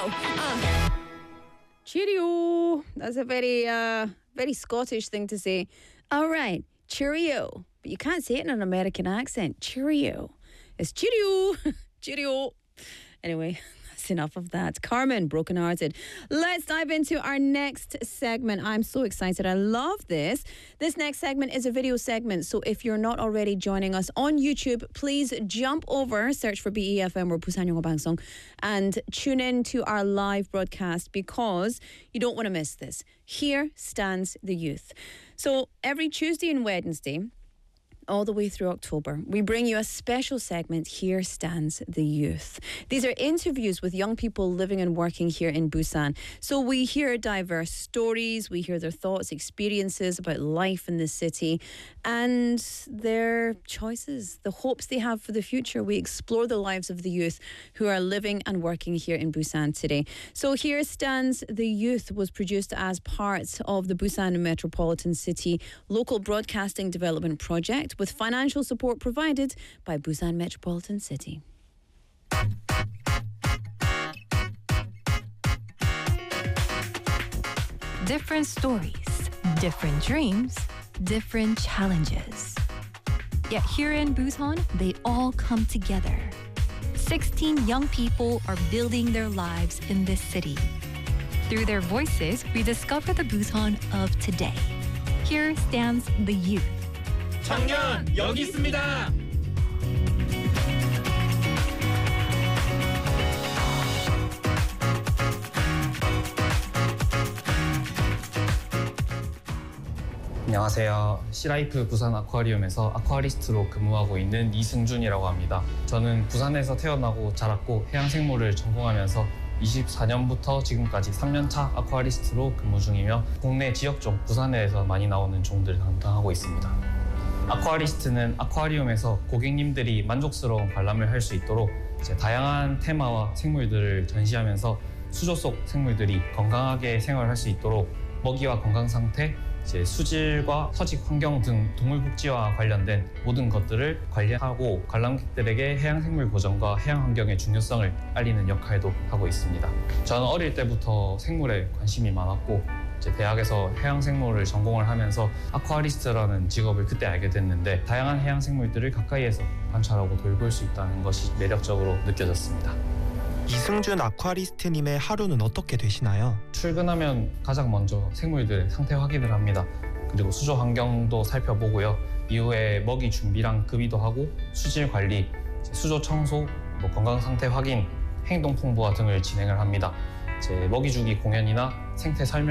Cheerio. That's a very Scottish thing to say. All right, cheerio. But you can't say it in an American accent. Cheerio. It's cheerio. Cheerio. Anyway, that's enough of that. Carmen, Broken Hearted. Let's dive into our next segment. I'm so excited. I love this. This next segment is a video segment. So if you're not already joining us on YouTube, please jump over, search for BEFM or Busan Yongo Bangsong, and tune in to our live broadcast because you don't want to miss this. Here stands the youth. So every Tuesday and Wednesday, all the way through October, we bring you a special segment, Here Stands the Youth. These are interviews with young people living and working here in Busan. So we hear diverse stories, we hear their thoughts, experiences about life in the city and their choices, the hopes they have for the future. We explore the lives of the youth who are living and working here in Busan today. So Here Stands the Youth was produced as part of the Busan Metropolitan City Local Broadcasting Development Project, with financial support provided by Busan Metropolitan City. Different stories, different dreams, different challenges. Yet here in Busan, they all come together. 16 young people are building their lives in this city. Through their voices, we discover the Busan of today. Here stands the youth. 청년 여기 있습니다. 안녕하세요. 시라이프 부산 아쿠아리움에서 아쿠아리스트로 근무하고 있는 이승준이라고 합니다. 저는 부산에서 태어나고 자랐고 해양생물을 전공하면서 24년부터 지금까지 3년차 아쿠아리스트로 근무 중이며 국내 지역종 부산에서 많이 나오는 종들을 담당하고 있습니다. 아쿠아리스트는 아쿠아리움에서 고객님들이 만족스러운 관람을 할 수 있도록 다양한 테마와 생물들을 전시하면서 수조 속 생물들이 건강하게 생활할 수 있도록 먹이와 건강 상태, 수질과 서식 환경 등 동물 복지와 관련된 모든 것들을 관리하고 관람객들에게 해양생물 보전과 해양 환경의 중요성을 알리는 역할도 하고 있습니다. 저는 어릴 때부터 생물에 관심이 많았고 대학에서 해양생물을 전공을 하면서 아쿠아리스트라는 직업을 그때 알게 됐는데 다양한 해양생물들을 가까이에서 관찰하고 돌볼 수 있다는 것이 매력적으로 느껴졌습니다. 이승준 아쿠아리스트님의 하루는 어떻게 되시나요? 출근하면 가장 먼저 생물들의 상태 확인을 합니다. 그리고 수조 환경도 살펴보고요. 이후에 먹이 준비랑 급이도 하고 수질 관리, 수조 청소, 건강 상태 확인, 행동 풍부화 등을 진행을 합니다. 먹이 주기 공연이나 생태 설명